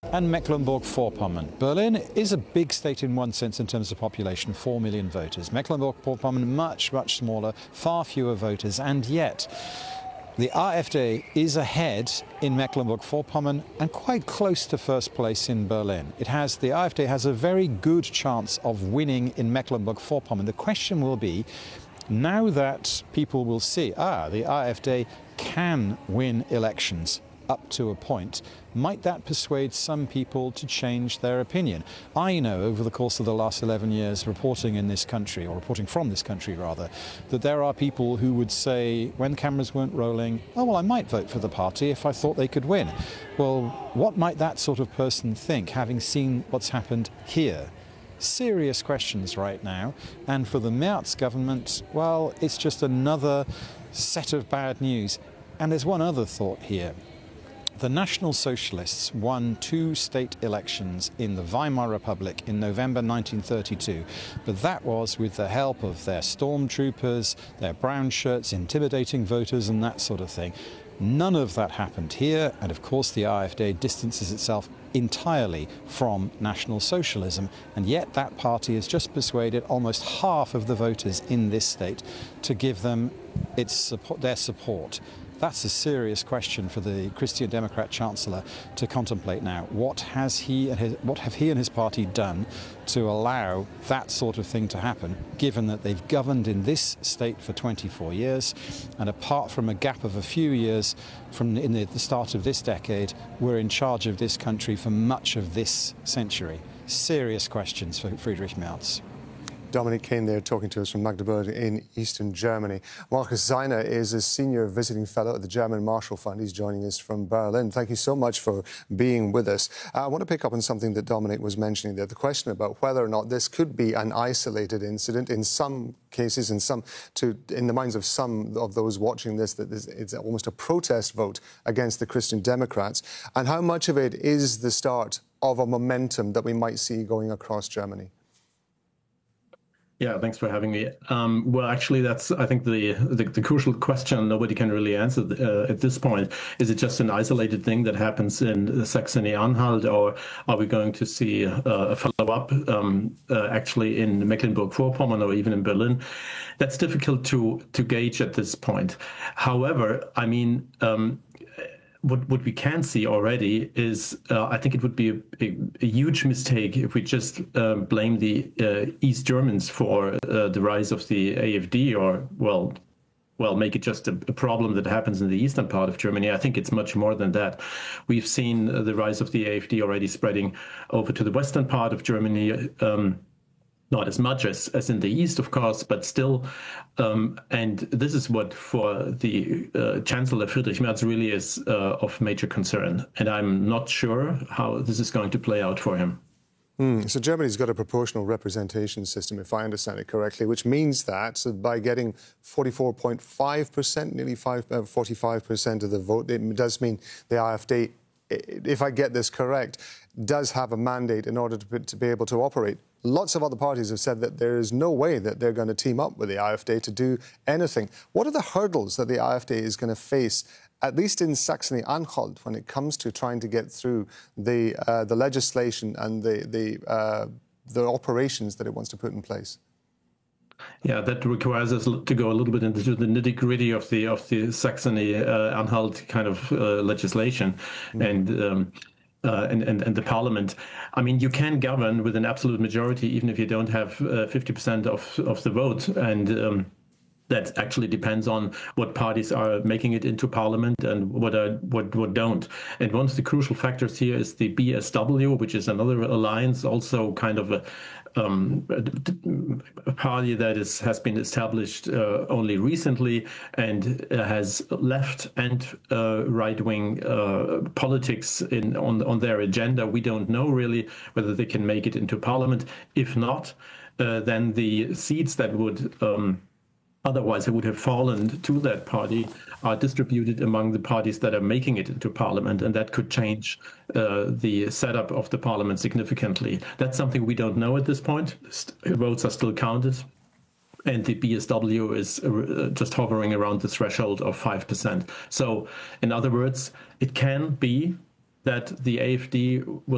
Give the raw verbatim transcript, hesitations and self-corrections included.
and Mecklenburg-Vorpommern. Berlin is a big state in one sense in terms of population, four million voters. Mecklenburg-Vorpommern, much, much smaller, far fewer voters, and yet the AfD is ahead in Mecklenburg-Vorpommern and quite close to first place in Berlin. It has, the AfD has a very good chance of winning in Mecklenburg-Vorpommern. The question will be, now that people will see, ah, the AfD can win elections up to a point, might that persuade some people to change their opinion? I know over the course of the last eleven years reporting in this country, or reporting from this country rather, that there are people who would say when cameras weren't rolling, oh well, I might vote for the party if I thought they could win. Well, what might that sort of person think, having seen what's happened here? Serious questions right now, and for the Merz government, well, it's just another set of bad news. And there's one other thought here. The National Socialists won two state elections in the Weimar Republic in November nineteen thirty-two, but that was with the help of their stormtroopers, their brown shirts, intimidating voters and that sort of thing. None of that happened here, and of course the AfD distances itself entirely from National Socialism, and yet that party has just persuaded almost half of the voters in this state to give them its support, their support. That's a serious question for the Christian Democrat Chancellor to contemplate now. What has he and his, what have he and his party done to allow that sort of thing to happen, given that they've governed in this state for twenty-four years, and apart from a gap of a few years from in the, the start of this decade, were in charge of this country for much of this century? Serious questions for Friedrich Merz. Dominic Kane there talking to us from Magdeburg in eastern Germany. Markus Seiner is a senior visiting fellow at the German Marshall Fund. He's joining us from Berlin. Thank you so much for being with us. Uh, I want to pick up on something that Dominic was mentioning there, the question about whether or not this could be an isolated incident. In some cases, in some, to, in the minds of some of those watching this, that this, it's almost a protest vote against the Christian Democrats, and how much of it is the start of a momentum that we might see going across Germany. Yeah, thanks for having me. Um, well, actually, that's, I think, the, the, the crucial question nobody can really answer uh, at this point. Is it just an isolated thing that happens in Saxony-Anhalt, or are we going to see uh, a follow-up um, uh, actually in Mecklenburg-Vorpommern or even in Berlin? That's difficult to, to gauge at this point. However, I mean, um, What, what we can see already is, uh, I think it would be a, a, a huge mistake if we just uh, blame the uh, East Germans for uh, the rise of the AfD, or, well, well, make it just a, a problem that happens in the eastern part of Germany. I think it's much more than that. We've seen uh, the rise of the AfD already spreading over to the western part of Germany. Um, Not as much as, as in the East, of course, but still. Um, and this is what, for the uh, Chancellor Friedrich Merz, really is uh, of major concern. And I'm not sure how this is going to play out for him. Mm, so Germany's got a proportional representation system, if I understand it correctly, which means that so by getting forty-four point five percent, nearly five, uh, forty-five percent of the vote, it does mean the AfD, if I get this correct, does have a mandate in order to, to be able to operate. Lots of other parties have said that there is no way that they're going to team up with the AfD to do anything. What are the hurdles that the AfD is going to face, at least in Saxony-Anhalt, when it comes to trying to get through the uh, the legislation and the the uh, the operations that it wants to put in place? Yeah, that requires us to go a little bit into the nitty-gritty of the of the Saxony-Anhalt kind of uh, legislation, mm-hmm. and. Um, Uh, and, and, and the parliament. I mean, you can govern with an absolute majority, even if you don't have uh, fifty percent of, of the vote. And um, that actually depends on what parties are making it into parliament and what are, what, what don't. And one of the crucial factors here is the B S W, which is another alliance, also kind of a, um, a party that is, has been established uh, only recently and uh, has left and uh, right-wing uh, politics in, on, on their agenda. We don't know really whether they can make it into parliament. If not, uh, then the seats that would um, otherwise it would have fallen to that party are distributed among the parties that are making it into parliament, and that could change uh, the setup of the parliament significantly. That's something we don't know at this point. St- votes are still counted, and the B S W is uh, just hovering around the threshold of five percent. So, in other words, it can be that the AfD will